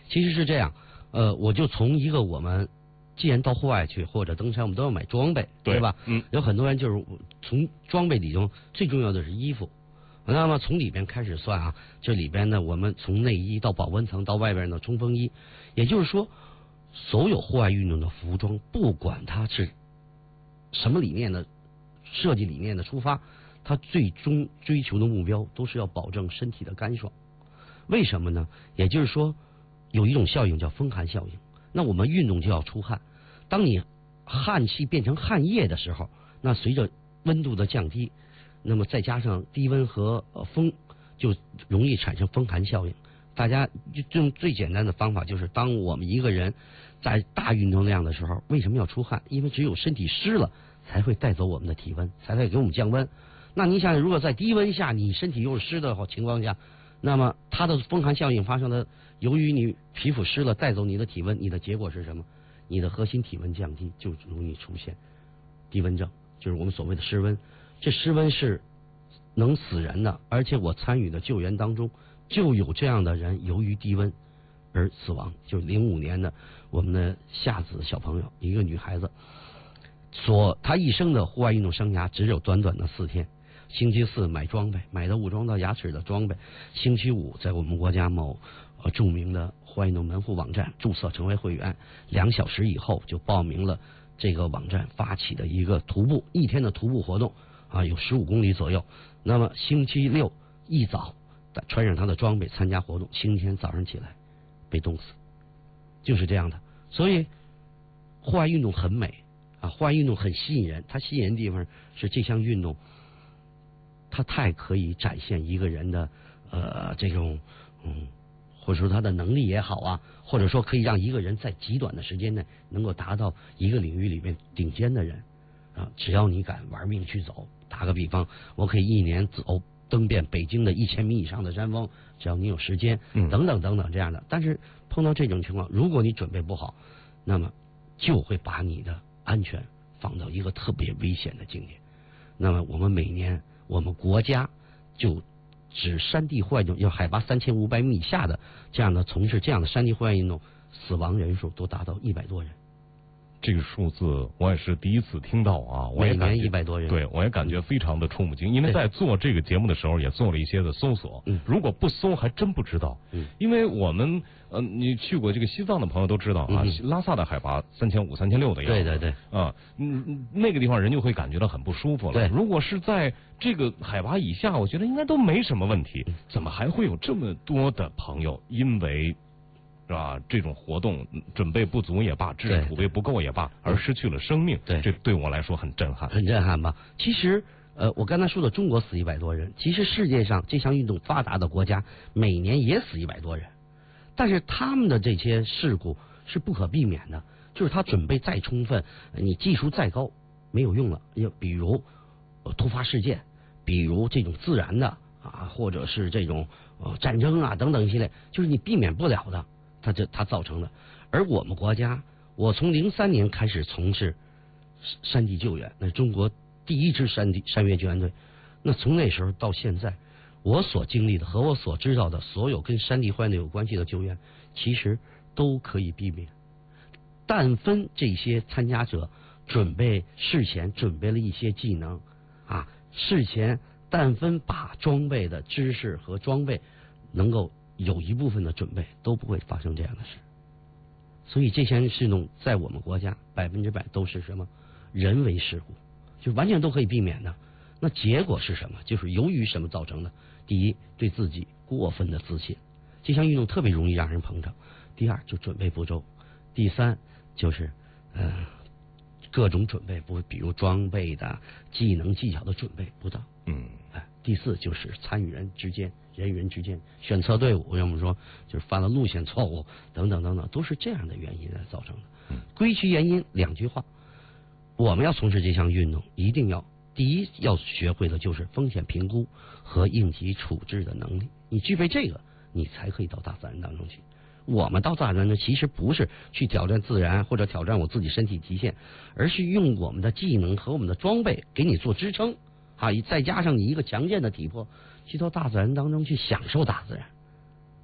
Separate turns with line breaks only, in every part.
其实是这样，我就从一个我们既然到户外去或者登山，我们都要买装备，对吧？有很多人就是从装备里中最重要的是衣服。那么从里边开始算啊，这里边呢，我们从内衣到保温层到外边的冲锋衣，也就是说，所有户外运动的服装，不管它是什么理念的设计理念的出发，它最终追求的目标都是要保证身体的干爽。为什么呢？也就是说，有一种效应叫风寒效应。那我们运动就要出汗，当你汗气变成汗液的时候，那随着温度的降低，那么再加上低温和风，就容易产生风寒效应。大家用最简单的方法就是，当我们一个人在大运动量的时候，为什么要出汗？因为只有身体湿了，才会带走我们的体温，才会给我们降温。那你想，如果在低温下，你身体又是湿的情况下，那么它的风寒效应发生的，由于你皮肤湿了，带走你的体温，你的结果是什么？你的核心体温降低，就容易出现低温症，就是我们所谓的湿温。这湿温是能死人的，而且我参与的救援当中就有这样的人由于低温而死亡。就是05年的我们的夏子小朋友，一个女孩子，她一生的户外运动生涯只有短短的4天。星期4买装备，买的武装到牙齿的装备。星期5在我们国家某著名的户外运动门户网站注册成为会员，2小时以后就报名了这个网站发起的一个徒步1天的徒步活动啊，有15公里左右。那么星期6一早穿上他的装备参加活动，星期天早上起来被冻死，就是这样的。所以户外运动很美啊，户外运动很吸引人。它吸引人的地方是这项运动，它太可以展现一个人的这种或者说他的能力也好啊，或者说可以让一个人在极短的时间内能够达到一个领域里面顶尖的人啊，只要你敢玩命去走。打个比方，我可以1年登遍北京的1000米以上的山峰，只要你有时间，等等等等这样的。但是碰到这种情况，如果你准备不好，那么就会把你的安全放到一个特别危险的境界。那么我们每年我们国家就指山地户外运动，要海拔3500米以下的这样的从事这样的山地户外运动，死亡人数都达到100多人。
这个数字我也是第一次听到啊，我也
每年100多人，
对，我也感觉非常的触目惊，因为在做这个节目的时候也做了一些的搜索，如果不搜还真不知道，因为我们你去过这个西藏的朋友都知道啊，拉萨的海拔3500、3600的样子，
对对对，
啊，那个地方人就会感觉到很不舒服了。
对，
如果是在这个海拔以下，我觉得应该都没什么问题，怎么还会有这么多的朋友因为是吧？这种活动准备不足也罢，知识储备不够也罢，而失去了生命。
对，
这对我来说很震撼，
很震撼吧？其实，我刚才说的中国死100多人，其实世界上这项运动发达的国家每年也死100多人，但是他们的这些事故是不可避免的，就是他准备再充分，你技术再高没有用了。比如突发事件，比如这种自然的啊，或者是这种战争啊等等一系列，就是你避免不了的。它造成的。而我们国家，我从03年开始从事山地救援，那是中国第一支山岳救援队。那从那时候到现在，我所经历的和我所知道的所有跟山地户外有关系的救援，其实都可以避免。但分这些参加者事前准备了一些技能啊，事前但分把装备的知识和装备能够有一部分的准备，都不会发生这样的事。所以这项运动在我们国家100%都是什么人为事故，就完全都可以避免的。那结果是什么？就是由于什么造成的？第一，对自己过分的自信，这项运动特别容易让人膨胀；第二，就准备不周；第三，就是各种准备比如装备的技能技巧的准备不到。第四，就是参与人与人之间选错队伍，要么说就是犯了路线错误等等等等，都是这样的原因来造成的。归其原因2句话，我们要从事这项运动，一定要第一要学会的就是风险评估和应急处置的能力。你具备这个，你才可以到大自然当中去。我们到大自然呢，其实不是去挑战自然或者挑战我自己身体极限，而是用我们的技能和我们的装备给你做支撑啊，再加上你一个强健的体魄，去到大自然当中去享受大自然。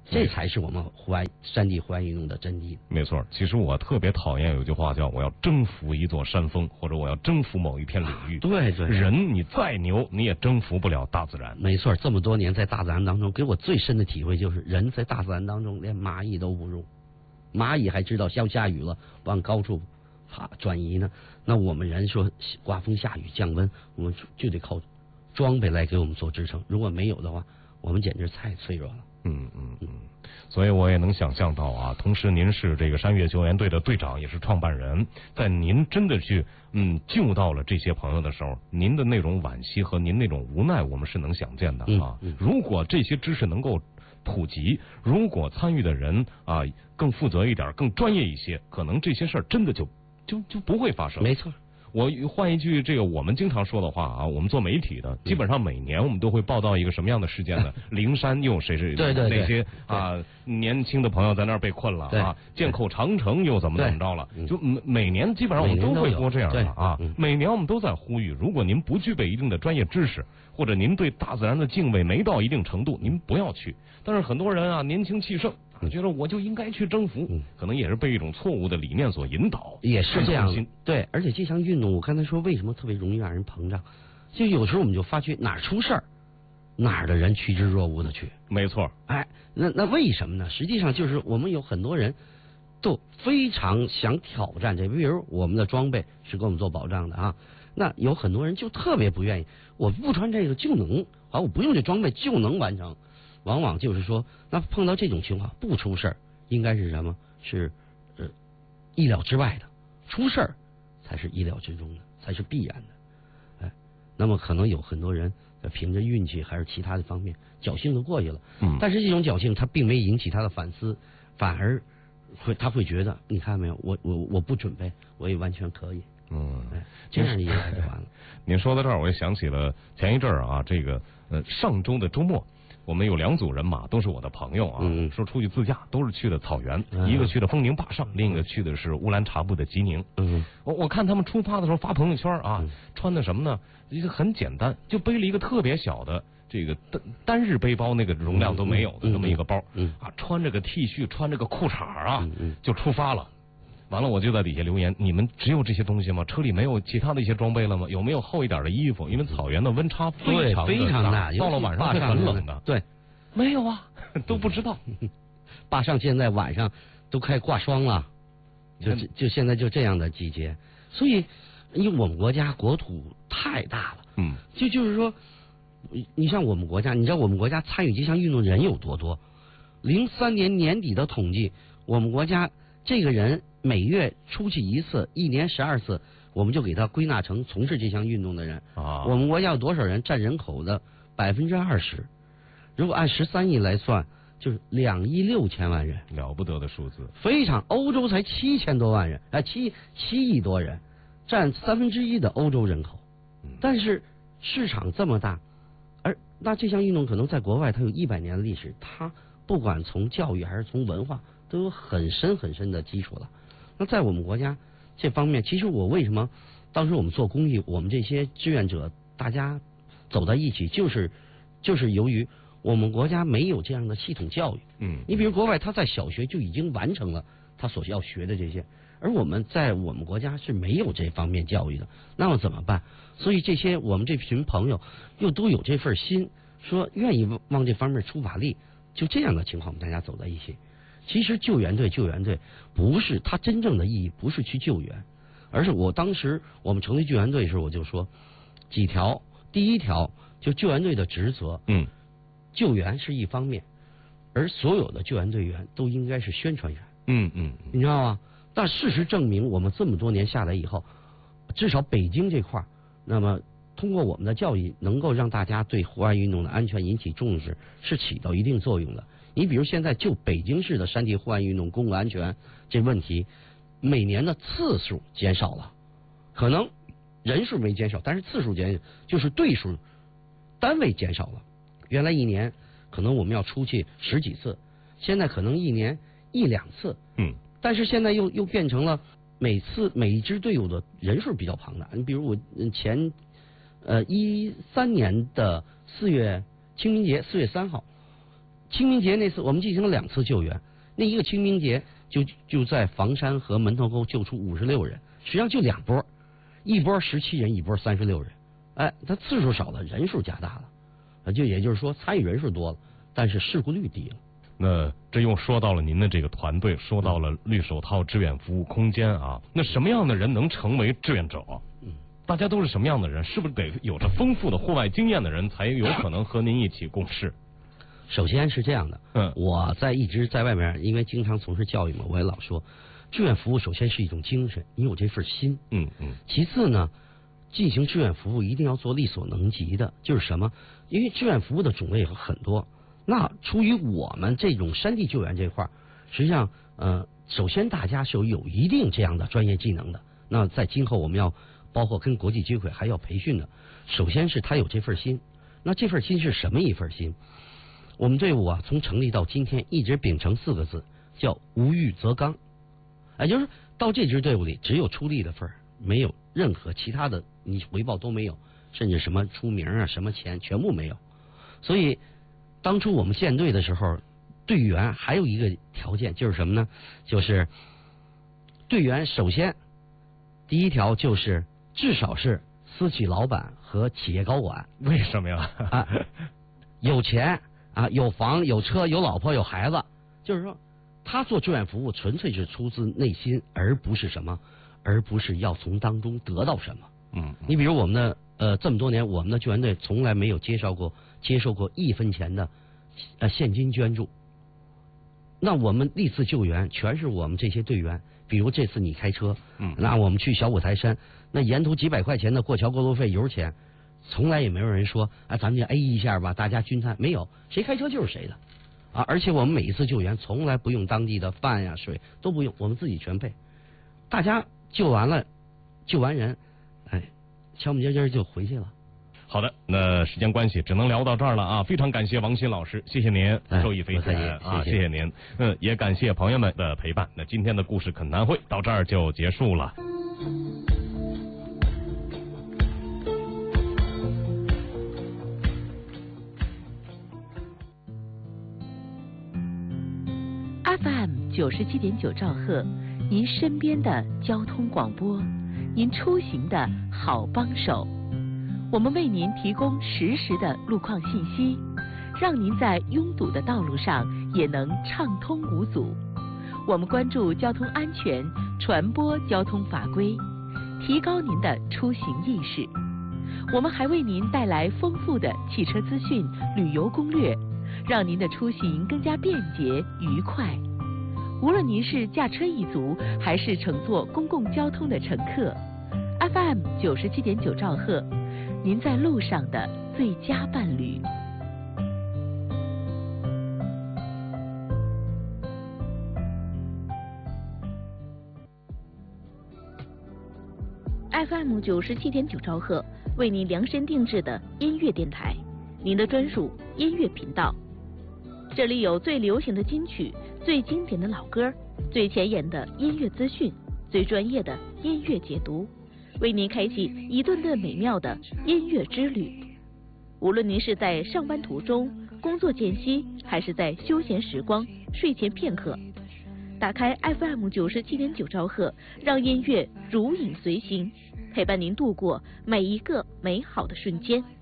这才是我们山地户外运动的真谛。
没错，其实我特别讨厌有句话叫"我要征服一座山峰"或者"我要征服某一片领域"。
对，
人你再牛，你也征服不了大自然。
没错，这么多年在大自然当中，给我最深的体会就是，人在大自然当中连蚂蚁都不如，蚂蚁还知道要下雨了往高处转移呢。那我们人说刮风下雨降温，我们就得靠装备来给我们做支撑。如果没有的话，我们简直太脆弱了。
所以我也能想象到啊，同时您是这个山岳救援队的队长，也是创办人，在您真的去救到了这些朋友的时候，您的那种惋惜和您那种无奈，我们是能想见的啊。如果这些知识能够普及，如果参与的人啊更负责一点，更专业一些，可能这些事儿真的就不会发生。
没错。
我换一句这个我们经常说的话啊，我们做媒体的，基本上每年我们都会报道一个什么样的事件呢？灵山又谁
对
那些年轻的朋友在那儿被困了啊，剑扣长城又怎么着了？就每年基本上我们都会说这样的啊。每年我们都在呼吁，如果您不具备一定的专业知识，或者您对大自然的敬畏没到一定程度，您不要去。但是很多人啊，年轻气盛。觉得我就应该去征服，可能也是被一种错误的理念所引导，
也是这样。对，而且这项运动，我刚才说为什么特别容易让人膨胀，就有时候我们就发觉哪儿出事儿，哪儿的人趋之若鹜的去。
没错，
那为什么呢？实际上就是我们有很多人都非常想挑战这，比如我们的装备是给我们做保障的啊，那有很多人就特别不愿意，我不穿这个就能，我不用这装备就能完成。往往就是说，那碰到这种情况不出事儿，应该是什么？是意料之外的，出事儿才是意料之中的，才是必然的。那么可能有很多人凭着运气还是其他的方面侥幸的过去了，但是这种侥幸他并没引起他的反思，反而他会觉得，你看没有，我不准备，我也完全可以。这样一来就完了。
您说到这儿，我也想起了前一阵儿啊，这个上周的周末。我们有2组人马，都是我的朋友啊，说出去自驾，都是去的草原，一个去的枫宁坝上，另一个去的是乌兰察布的吉宁。我看他们出发的时候发朋友圈啊，穿的什么呢？一个很简单，就背了一个特别小的这个单日背包，那个容量都没有的这么一个包，穿着个 T 恤，穿着个裤衩啊，就出发了。完了，我就在底下留言：你们只有这些东西吗？车里没有其他的一些装备了吗？有没有厚一点的衣服？因为草原的温差非常大，到了晚上会很冷的。
对，
没有啊，都不知道。
坝上现在晚上都开挂霜了，就现在就这样的季节，所以因为我们国家国土太大了，就是说，你像我们国家，你知道我们国家参与这项运动人有多多？03年年底的统计，我们国家这个人每月出去一次，一年12次，我们就给他归纳成从事这项运动的人。我们国家有多少人？占人口的20%。如果按13亿来算，就是2亿6千万人，
了不得的数字。
非常，欧洲才7000多万人，7亿多人，占1/3的欧洲人口。但是市场这么大，那这项运动可能在国外它有100年的历史，它不管从教育还是从文化都有很深很深的基础了。那在我们国家这方面，其实我为什么当时我们做公益，我们这些志愿者大家走在一起，就是由于我们国家没有这样的系统教育。你比如国外他在小学就已经完成了他所要学的这些，而我们在我们国家是没有这方面教育的，那么怎么办？所以我们这群朋友又都有这份心，说愿意往这方面出把力，就这样的情况，我们大家走在一起。其实救援队不是它真正的意义，不是去救援，而是当时我们成立救援队的时候，我就说几条。第一条就救援队的职责，救援是一方面，而所有的救援队员都应该是宣传员。你知道吗？但事实证明，我们这么多年下来以后，至少北京这块，那么通过我们的教育，能够让大家对户外运动的安全引起重视，是起到一定作用的。你比如现在就北京市的山地户外运动公共安全这问题，每年的次数减少了，可能人数没减少，但是次数就是对数单位减少了。原来一年可能我们要出去10几次，现在可能一年1、2次。但是现在又变成了每一支队伍的人数比较庞大。你比如我前13年的4月清明节4月3号。 清明节那次我们进行了2次救援，那一个清明节就在房山和门头沟救出56人，实际上就2波，一波17人，一波36人。哎，它次数少了，人数加大了，也就是说参与人数多了，但是事故率低了。
那这又说到了您的这个团队，说到了绿手套志愿服务空间啊。那什么样的人能成为志愿者？大家都是什么样的人？是不是得有着丰富的户外经验的人才有可能和您一起共事？
首先是这样的，我一直在外面，因为经常从事教育嘛，我也老说，志愿服务首先是一种精神，你有这份心，其次呢，进行志愿服务一定要做力所能及的，就是什么？因为志愿服务的种类有很多，那出于我们这种山地救援这块，实际上首先大家是有一定这样的专业技能的，那在今后我们要包括跟国际接轨还要培训的，首先是他有这份心，那这份心是什么一份心？我们队伍啊，从成立到今天一直秉承4个字，叫无欲则刚。也就是到这支队伍里，只有出力的份儿，没有任何其他的，你回报都没有，甚至什么出名啊、什么钱全部没有。所以当初我们建队的时候，队员还有一个条件就是什么呢？就是队员首先第一条就是至少是私企老板和企业高管。
为什么呀？
有钱。有房有车有老婆有孩子，就是说他做志愿服务纯粹是出自内心，而不是什么，而不是要从当中得到什么。你比如我们的这么多年，我们的救援队从来没有接受过1分钱的现金捐助。那我们历次救援全是我们这些队员，比如这次你开车，那我们去小五台山，那沿途几百块钱的过桥过路费油钱。从来也没有人说咱们就 A 一下吧，大家均摊，没有，谁开车就是谁的而且我们每一次救援从来不用当地的饭呀水都不用，我们自己全配。大家救完了，救完人，敲门尖就回去了。
好的，那时间关系只能聊到这儿了啊！非常感谢王鑫老师，谢谢您，受益匪浅啊！谢谢您，也感谢朋友们的陪伴。那今天的故事恳谈会到这儿就结束了。
FM 97.9兆赫，您身边的交通广播，您出行的好帮手。我们为您提供实时的路况信息，让您在拥堵的道路上也能畅通无阻。我们关注交通安全，传播交通法规，提高您的出行意识。我们还为您带来丰富的汽车资讯、旅游攻略，让您的出行更加便捷愉快。无论您是驾车一族，还是乘坐公共交通的乘客， FM 97.9兆赫，您在路上的最佳伴侣。
FM 97.9兆赫，为您量身定制的音乐电台，您的专属音乐频道。这里有最流行的金曲，最经典的老歌，最前沿的音乐资讯，最专业的音乐解读，为您开启一顿顿美妙的音乐之旅。无论您是在上班途中、工作间隙，还是在休闲时光、睡前片刻，打开 FM 97.9兆赫，让音乐如影随形，陪伴您度过每一个美好的瞬间。